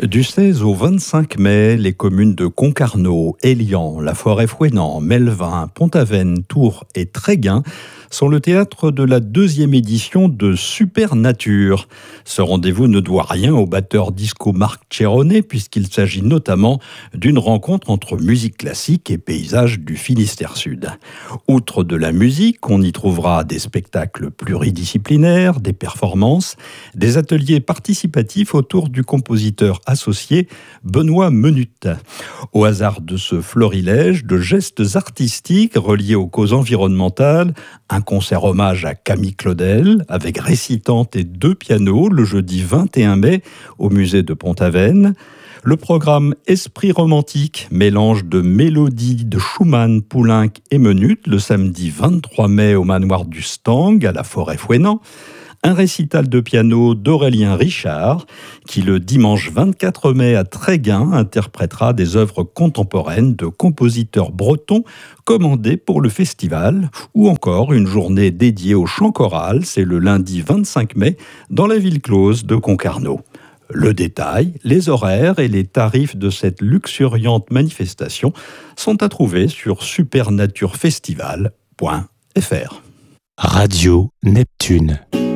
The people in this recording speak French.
Du 16 au 25 mai, les communes de Concarneau, Élian, La Forêt-Fouesnant, Melvin, Pont-Aven, Tours et Tréguin sont le théâtre de la 2e édition de Supernature. Ce rendez-vous ne doit rien au batteur disco Marc Cheronet puisqu'il s'agit notamment d'une rencontre entre musique classique et paysages du Finistère Sud. Outre de la musique, on y trouvera des spectacles pluridisciplinaires, des performances, des ateliers participatifs autour du compositeur associé Benoît Menut. Au hasard de ce florilège de gestes artistiques reliés aux causes environnementales, un concert hommage à Camille Claudel avec récitante et 2 pianos le jeudi 21 mai au musée de Pont-Aven. Le programme Esprit romantique, mélange de mélodies de Schumann, Poulenc et Menut le samedi 23 mai au manoir du Stang à La Forêt-Fouesnant. Un récital de piano d'Aurélien Richard, qui le dimanche 24 mai à Tréguin interprétera des œuvres contemporaines de compositeurs bretons commandées pour le festival, ou encore une journée dédiée au chant choral, c'est le lundi 25 mai, dans la ville close de Concarneau. Le détail, les horaires et les tarifs de cette luxuriante manifestation sont à trouver sur supernaturefestival.fr. Radio Neptune.